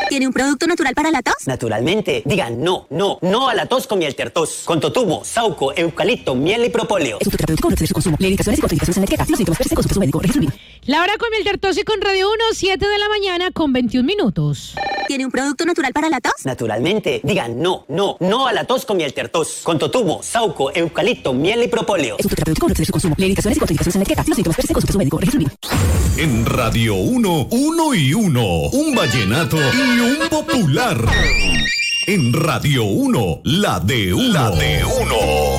¿Tiene un producto natural para la tos? Naturalmente. Digan no a la tos con miel tertos. Con totumo, sauco, eucalipto, miel y propóleo. Es un terapéutico, no excede su consumo. Lee indicaciones y contraindicaciones en la etiqueta. Si los síntomas persisten, consulte a su médico. Registro Vivo. La hora con miel tertos y con Radio 1, 7 de la mañana con 21 minutos. ¿Tiene un producto natural para la tos? Naturalmente. Digan no a la tos con miel tertos. Con totumo, sauco, eucalipto, miel y propóleo. Es un terapéutico, no excede su consumo. Lee indicaciones y contraindicaciones en la etiqueta. Si los síntomas persisten, consulte a su médico. Registro Vivo. En Radio 1, 1 y 1, un vallenato y un popular. En Radio 1, la de uno.